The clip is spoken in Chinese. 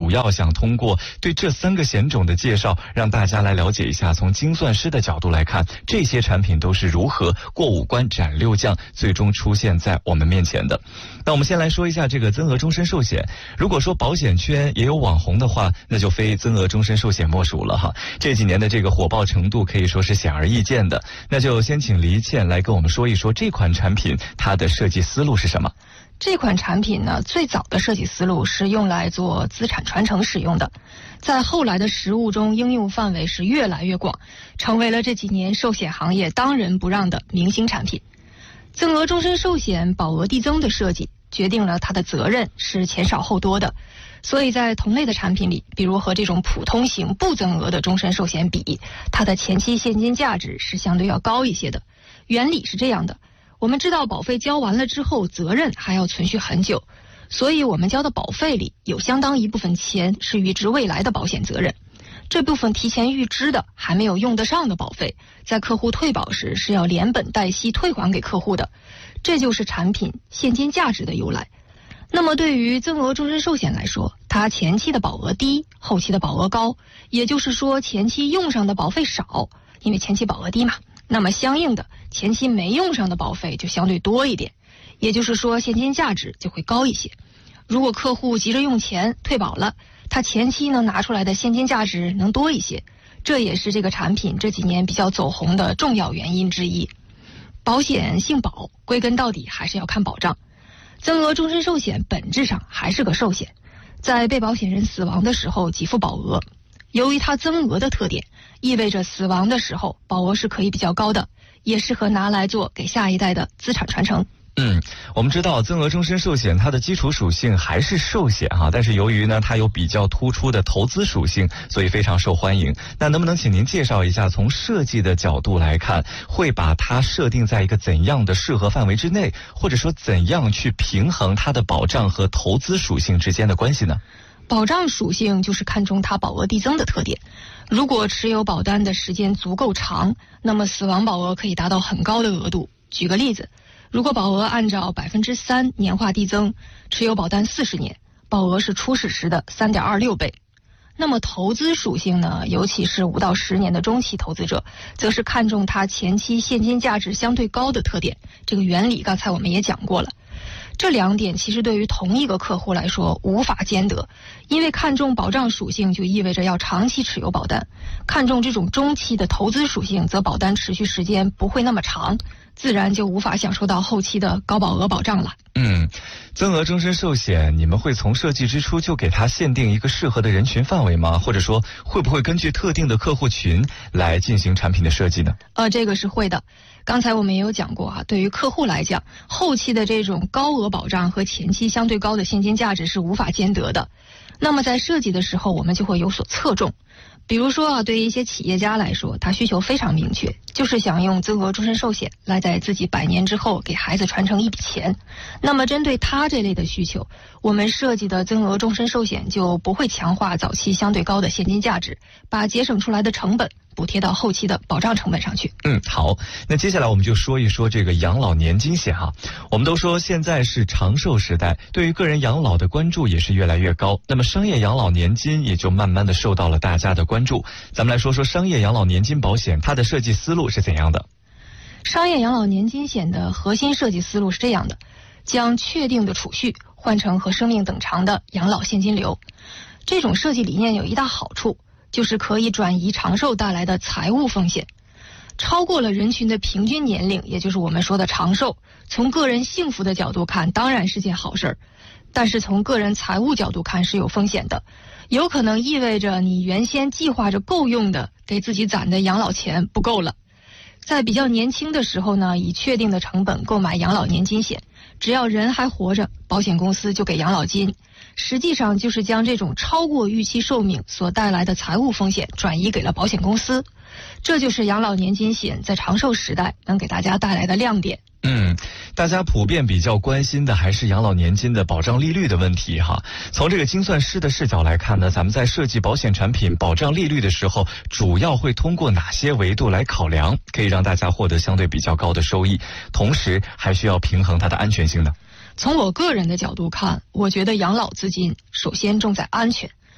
主要想通过对这3个险种的介绍，让大家来了解一下，从精算师的角度来看，这些产品都是如何过5关斩6将，最终出现在我们面前的。那我们先来说一下这个增额终身寿险。如果说保险圈也有网红的话，那就非增额终身寿险莫属了哈。这几年的这个火爆程度可以说是显而易见的。那就先请黎倩来跟我们说一说这款产品它的设计思路是什么。 这款产品呢，最早的设计思路是用来做资产传承使用的，在后来的实务中应用范围是越来越广，成为了这几年寿险行业当仁不让的明星产品。增额终身寿险保额递增的设计决定了它的责任是前少后多的，所以在同类的产品里，比如和这种普通型不增额的终身寿险比，它的前期现金价值是相对要高一些的。原理是这样的，我们知道保费交完了之后，责任还要存续很久，所以我们交的保费里有相当一部分钱是预支未来的保险责任。这部分提前预支的还没有用得上的保费，在客户退保时是要连本带息退还给客户的，这就是产品现金价值的由来。那么对于增额终身寿险来说，它前期的保额低，后期的保额高，也就是说前期用上的保费少，因为前期保额低嘛，那么相应的前期没用上的保费就相对多一点，也就是说现金价值就会高一些。如果客户急着用钱退保了，他前期呢拿出来的现金价值能多一些，这也是这个产品这几年比较走红的重要原因之一。保险姓保，归根到底还是要看保障。增额终身寿险本质上还是个寿险，在被保险人死亡的时候给付保额。由于它增额的特点，意味着死亡的时候保额是可以比较高的，也适合拿来做给下一代的资产传承。 我们知道增额终身寿险它的基础属性还是寿险哈，但是由于呢它有比较突出的投资属性，所以非常受欢迎。那能不能请您介绍一下，从设计的角度来看，会把它设定在一个怎样的适合范围之内，或者说怎样去平衡它的保障和投资属性之间的关系呢？ 保障属性就是看重它保额递增的特点。如果持有保单的时间足够长，那么死亡保额可以达到很高的额度。举个例子，如果保额按照 3% 年化递增，持有保单40年，保额是初始时的 3.26 倍。那么投资属性呢，尤其是5到10年的中期投资者，则是看重它前期现金价值相对高的特点。这个原理刚才我们也讲过了。这2点其实对于同一个客户来说无法兼得，因为看重保障属性就意味着要长期持有保单，看重这种中期的投资属性则保单持续时间不会那么长，自然就无法享受到后期的高保额保障了。 增额终身寿险你们会从设计之初就给它限定一个适合的人群范围吗？或者说会不会根据特定的客户群来进行产品的设计呢？ 这个是会的。刚才我们也有讲过对于客户来讲，后期的这种高额保障和前期相对高的现金价值是无法兼得的。那么在设计的时候，我们就会有所侧重。比如说对于一些企业家来说，他需求非常明确，就是想用增额终身寿险来在自己100年之后给孩子传承一笔钱。那么针对他这类的需求，我们设计的增额终身寿险就不会强化早期相对高的现金价值，把节省出来的成本补贴到后期的保障成本上去。 好，那接下来我们就说一说这个养老年金险哈。我们都说现在是长寿时代，对于个人养老的关注也是越来越高，那么商业养老年金也就慢慢的受到了大家的关注。咱们来说说商业养老年金保险，它的设计思路是怎样的？ 商业养老年金险的核心设计思路是这样的，将确定的储蓄换成和生命等长的养老现金流。这种设计理念有一大好处，就是可以转移长寿带来的财务风险。超过了人群的平均年龄，也就是我们说的长寿，从个人幸福的角度看当然是件好事儿，但是从个人财务角度看是有风险的，有可能意味着你原先计划着够用的给自己攒的养老钱不够了。在比较年轻的时候呢，以确定的成本购买养老年金险，只要人还活着，保险公司就给养老金，实际上就是将这种超过预期寿命所带来的财务风险转移给了保险公司。这就是养老年金险在长寿时代能给大家带来的亮点。 大家普遍比较关心的还是养老年金的保障利率的问题哈。从这个精算师的视角来看呢，咱们在设计保险产品保障利率的时候，主要会通过哪些维度来考量，可以让大家获得相对比较高的收益，同时还需要平衡它的安全性呢？ 从我个人的角度看，我觉得养老资金首先重在安全。